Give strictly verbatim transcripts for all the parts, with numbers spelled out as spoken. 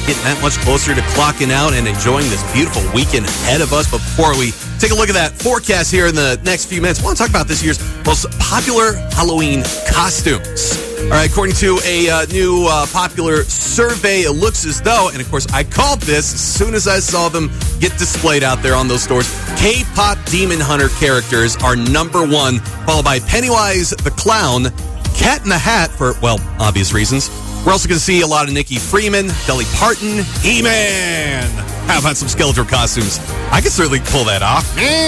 getting that much closer to clocking out and enjoying this beautiful weekend ahead of us. But before we take a look at that forecast here in the next few minutes, I want to talk about this year's most popular Halloween costumes. All right, according to a uh, new uh, popular survey, it looks as though, and of course I called this as soon as I saw them get displayed out there on those stores, K-pop Demon Hunter characters are number one, followed by Pennywise the Clown, Cat in the Hat for, well, obvious reasons. We're also going to see a lot of Nikki Freeman, Dolly Parton, He-Man. How about some Skeletor costumes? I could certainly pull that off.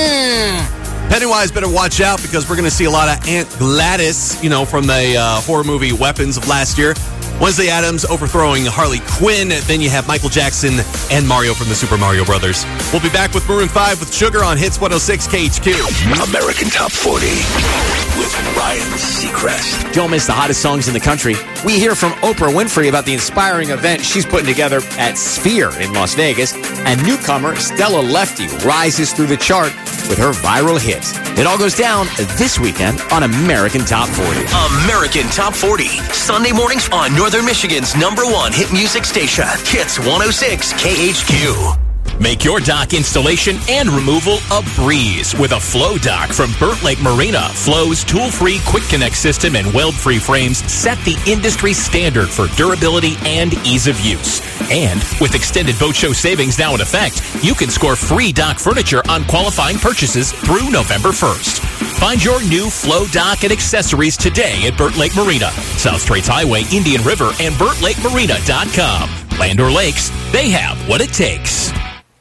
Mm. Pennywise better watch out because we're going to see a lot of Aunt Gladys, you know, from the uh, horror movie Weapons of last year. Wednesday Addams overthrowing Harley Quinn. Then you have Michael Jackson and Mario from the Super Mario Brothers. We'll be back with Maroon five with Sugar on Hits one oh six K H Q. American Top forty with Ryan Seacrest. Don't miss the hottest songs in the country. We hear from Oprah Winfrey about the inspiring event she's putting together at Sphere in Las Vegas. And newcomer Stella Lefty rises through the chart with her viral hit. It all goes down this weekend on American Top forty. American Top forty. Sunday mornings on Northern Michigan's number one hit music station. Hits one oh six K H Q. Make your dock installation and removal a breeze with a Flow Dock from Burt Lake Marina. Flow's tool-free quick connect system and weld-free frames set the industry standard for durability and ease of use. And with extended boat show savings now in effect, you can score free dock furniture on qualifying purchases through November first. Find your new Flow Dock and accessories today at Burt Lake Marina, South Straits Highway, Indian River, and burt lake marina dot com. Land or Lakes, they have what it takes.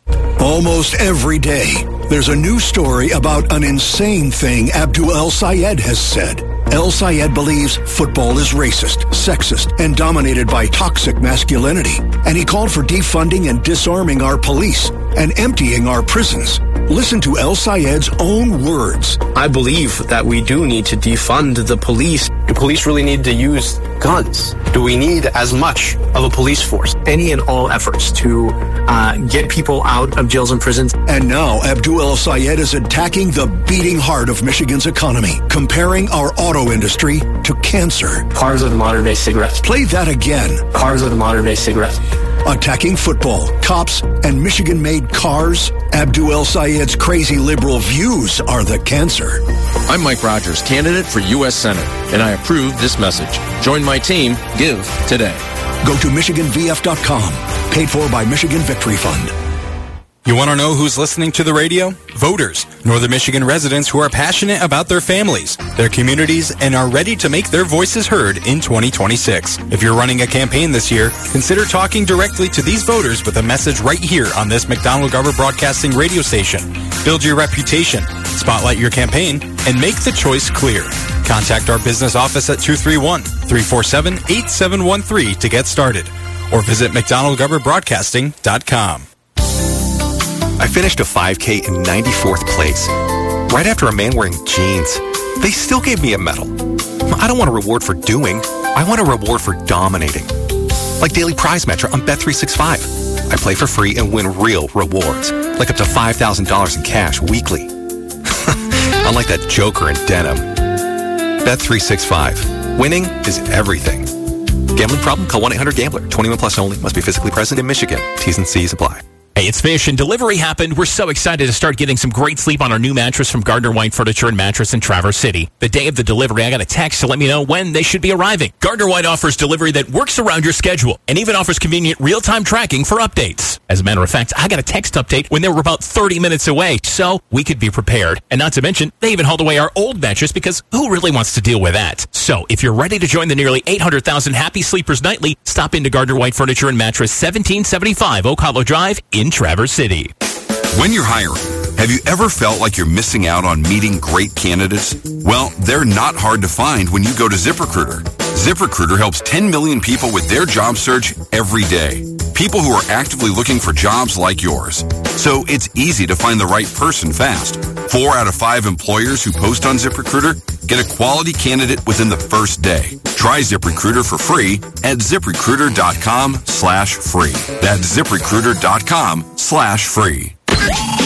Almost every day, there's a new story about an insane thing Abdul El Sayed has said. El Sayed believes football is racist, sexist, and dominated by toxic masculinity. And he called for defunding and disarming our police and emptying our prisons. Listen to El Sayed's own words. I believe that we do need to defund the police. Do police really need to use guns? Do we need as much of a police force? Any and all efforts to uh, get people out of jails and prisons. And now Abdul El Sayed is attacking the beating heart of Michigan's economy, comparing our auto industry to cancer. Cars are the modern-day cigarettes. Play that again. Cars are the modern-day cigarettes. Attacking football, cops, and Michigan-made cars. Abdul El Sayed's crazy liberal views are the cancer. I'm Mike Rogers, candidate for U S Senate, and I approve this message. Join my team. Give today. Go to Michigan V F dot com. Paid for by Michigan Victory Fund. You want to know who's listening to the radio? Voters, Northern Michigan residents who are passionate about their families, their communities, and are ready to make their voices heard in twenty twenty-six. If you're running a campaign this year, consider talking directly to these voters with a message right here on this McDonald-Garber Broadcasting radio station. Build your reputation, spotlight your campaign, and make the choice clear. Contact our business office at two three one, three four seven, eight seven one three to get started, or visit mcdonald garber broadcasting dot com. I finished a five K in ninety-fourth place, right after a man wearing jeans. They still gave me a medal. I don't want a reward for doing. I want a reward for dominating. Like Daily Prize Matcher on Bet three sixty-five. I play for free and win real rewards, like up to five thousand dollars in cash weekly. Unlike that joker in denim. Bet three sixty-five. Winning is everything. Gambling problem? Call one eight hundred gambler. twenty-one plus only. Must be physically present in Michigan. T's and C's apply. Hey, it's Fish, and delivery happened. We're so excited to start getting some great sleep on our new mattress from Gardner White Furniture and Mattress in Traverse City. The day of the delivery, I got a text to let me know when they should be arriving. Gardner White offers delivery that works around your schedule and even offers convenient real-time tracking for updates. As a matter of fact, I got a text update when they were about thirty minutes away, so we could be prepared. And not to mention, they even hauled away our old mattress because who really wants to deal with that? So if you're ready to join the nearly eight hundred thousand happy sleepers nightly, stop into Gardner White Furniture and Mattress, seventeen seventy-five Oak Hollow Drive in Traverse City. When you're hiring, have you ever felt like you're missing out on meeting great candidates? Well, they're not hard to find when you go to ZipRecruiter. ZipRecruiter helps ten million people with their job search every day. People who are actively looking for jobs like yours. So it's easy to find the right person fast. Four out of five employers who post on ZipRecruiter get a quality candidate within the first day. Try ZipRecruiter for free at ZipRecruiter.com slash free. That's ZipRecruiter.com slash free.